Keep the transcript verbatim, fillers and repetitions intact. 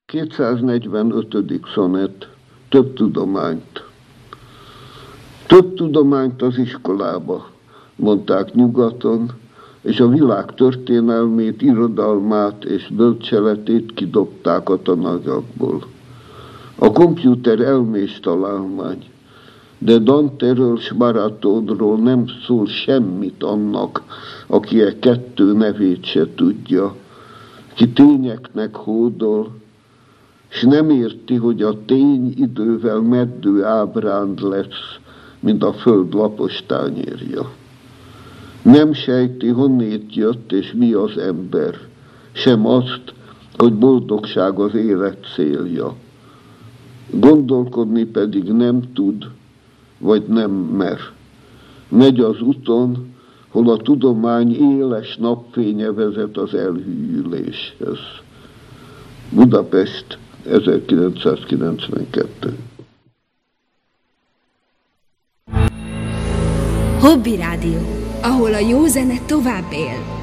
kétszáznegyvenötödik szonett. Több tudományt. Több tudományt az iskolába, mondták nyugaton, és a világ történelmét, irodalmát és bölcseletét kidobták a tananyagból. A kompjúter elmés találmány, de Dantéről s Baratónról nem szól semmit annak, aki e kettő nevét se tudja, ki tényeknek hódol, s nem érti, hogy a tény idővel meddő ábránd lesz, mint a föld lapos tányérja. Nem sejti, honnét jött és mi az ember, sem azt, hogy boldogság az élet célja. Gondolkodni pedig nem tud, vagy nem mer. Megy az úton, hol a tudomány éles napfénye vezet az elhűléshez. Budapest, ezerkilencszázkilencvenkettő. Hobby Rádió, ahol a jó zene tovább él.